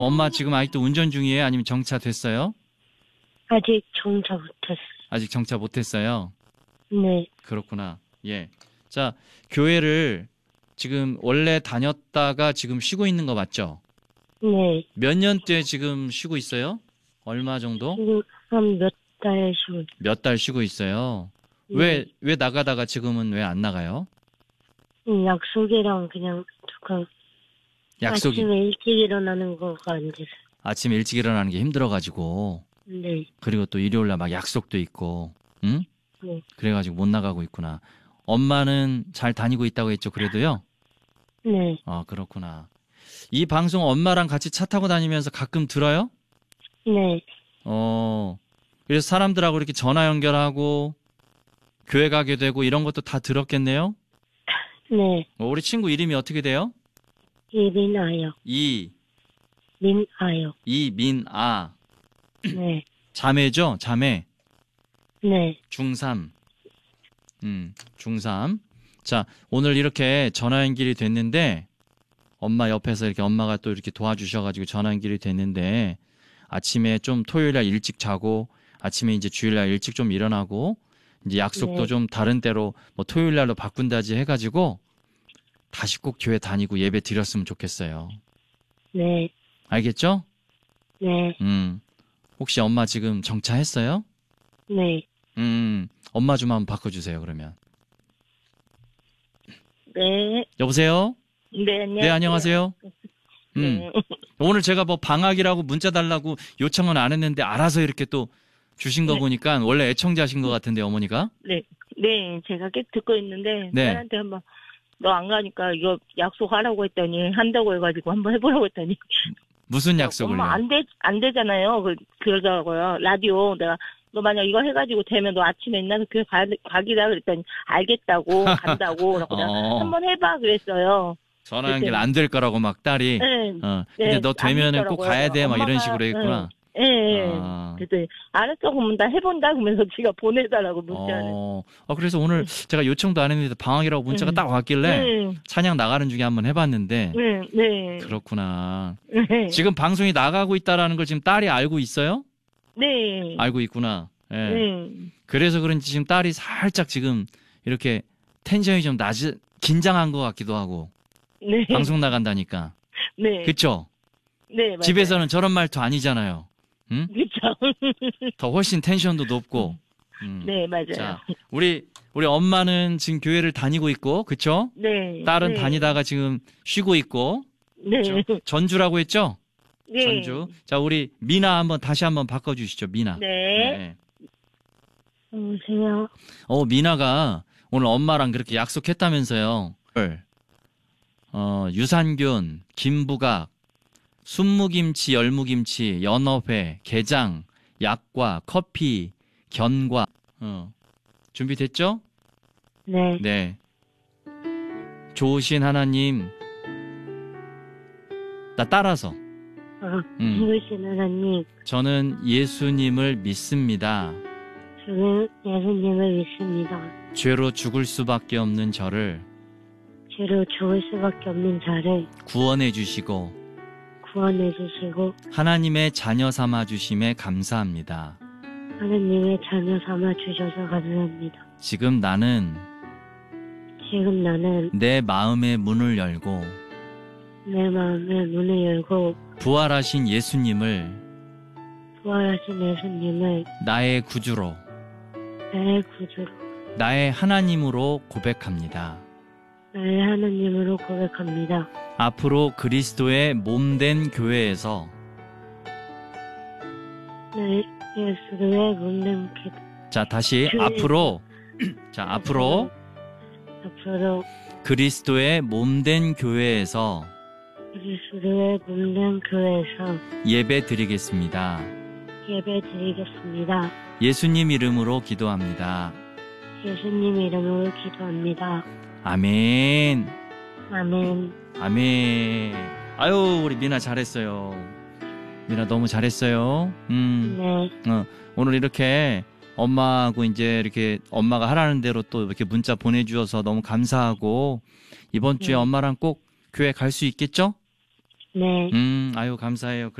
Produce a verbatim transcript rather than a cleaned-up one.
엄마 지금 아직도 운전 중이에요? 아니면 정차 됐어요? 아직 정차 못했어요. 아직 정차 못했어요? 네. 그렇구나. 예. 자, 교회를 지금 원래 다녔다가 지금 쉬고 있는 거 맞죠? 네. 몇 년째 지금 쉬고 있어요? 얼마 정도? 지금 한 몇 달 쉬고. 몇 달 쉬고 있어요. 네. 왜, 왜 나가다가 지금은 왜 안 나가요? 음, 약속이랑 그냥 조금 약속이 아침에 일찍 일어나는 거가 안 돼서. 아침에 일찍 일어나는 게 힘들어가지고 네. 그리고 또 일요일날 막 약속도 있고 응? 네. 그래가지고 못 나가고 있구나. 엄마는 잘 다니고 있다고 했죠, 그래도요? 네. 아, 그렇구나. 이 방송 엄마랑 같이 차 타고 다니면서 가끔 들어요? 네. 어, 그래서 사람들하고 이렇게 전화 연결하고 교회 가게 되고 이런 것도 다 들었겠네요? 네. 어, 우리 친구 이름이 어떻게 돼요? 이민아요. 이, 민아요. 이민아. 네. 자매죠? 자매. 네. 중삼. 음, 중삼. 자, 오늘 이렇게 전화 연결이 됐는데 엄마 옆에서 이렇게 엄마가 또 이렇게 도와주셔가지고 전화 연결이 됐는데 아침에 좀 토요일날 일찍 자고 아침에 이제 주일날 일찍 좀 일어나고 이제 약속도 네. 좀 다른 때로 뭐 토요일날로 바꾼다지 해가지고 다시 꼭 교회 다니고 예배 드렸으면 좋겠어요. 네. 알겠죠? 네. 음, 혹시 엄마 지금 정차했어요? 네. 음, 엄마 좀 한번 바꿔주세요, 그러면. 네. 여보세요? 네, 안녕하세요. 네, 안녕하세요. 음, 네. 오늘 제가 뭐 방학이라고 문자 달라고 요청은 안 했는데 알아서 이렇게 또 주신 거 네. 보니까 원래 애청자신 것 같은데, 어머니가? 네. 네. 제가 계속 듣고 있는데 네. 딸한테 한번 너 안 가니까 이거 약속하라고 했더니 한다고 해가지고 한번 해보라고 했더니 무슨 약속을요? 엄마 안 돼, 안 되잖아요. 그, 그러더라고요. 라디오 내가 너 만약 이거 해가지고 되면 너 아침에 있나서 교회 가, 가기다 그랬더니 알겠다고 간다고 그러고 내가 어. 한번 해봐 그랬어요. 전화 연결 안 될 거라고 막 딸이. 네. 어. 근데 네, 너 안 되면은 꼭 되더라고요. 가야 돼, 막 이런 엄마가, 식으로 했구나. 예, 예. 아. 그랬더니 알았어 그러면 나 해본다 그러면서 지가 보내달라고 문자를. 어, 어, 그래서 오늘 제가 요청도 안 했는데 방학이라고 문자가 음. 딱 왔길래 네. 찬양 나가는 중에 한번 해봤는데. 네, 네. 그렇구나. 네. 지금 방송이 나가고 있다라는 걸 지금 딸이 알고 있어요? 네. 알고 있구나. 예. 네. 그래서 그런지 지금 딸이 살짝 지금 이렇게 텐션이 좀 낮은, 긴장한 것 같기도 하고. 네. 방송 나간다니까. 네. 그쵸? 네, 맞아요. 집에서는 저런 말투 아니잖아요. 응? 그쵸. 더 훨씬 텐션도 높고. 음. 네, 맞아요. 자, 우리, 우리 엄마는 지금 교회를 다니고 있고, 그쵸? 네. 딸은 네. 다니다가 지금 쉬고 있고. 네. 그쵸? 전주라고 했죠? 네. 전주. 자, 우리 미나 한번 다시 한번 바꿔주시죠, 미나. 네. 여보세요. 어, 미나가 오늘 엄마랑 그렇게 약속했다면서요. 어, 유산균, 김부각, 순무김치, 열무김치, 연어회, 게장, 약과, 커피, 견과. 어. 준비됐죠? 네. 네. 좋으신 하나님, 나 따라서. 어, 음. 좋으신 하나님, 저는 예수님을 믿습니다. 저는 예수님을 믿습니다. 죄로 죽을 수밖에 없는 저를 죄로 죽을 수밖에 없는 자를 구원해 주시고 구원해 주시고 하나님의 자녀 삼아 주심에 감사합니다. 하나님의 자녀 삼아 주셔서 감사합니다. 지금 나는 지금 나는 내 마음의 문을 열고 내 마음의 문을 열고 부활하신 예수님을 부활하신 예수님을 나의 구주로, 나의 구주로, 나의 하나님으로 고백합니다. 나의 하나님으로 고백합니다. 앞으로 그리스도의 몸된 교회에서 나의 예수의 몸된 기 자, 다시 교회- 앞으로 자, 앞으로 앞으로 그리스도의 몸된 교회에서 그리스도의 몸된 교회에서 예배 드리겠습니다. 예배 드리겠습니다. 예수님 이름으로 기도합니다. 예수님 이름으로 기도합니다. 아멘. 아멘. 아멘. 아유, 우리 미나 잘했어요. 미나 너무 잘했어요. 음, 네. 어, 오늘 이렇게 엄마하고 이제 이렇게 엄마가 하라는 대로 또 이렇게 문자 보내주셔서 너무 감사하고 이번 주에 네. 엄마랑 꼭 교회 갈 수 있겠죠? 네. 음, 아유, 감사해요.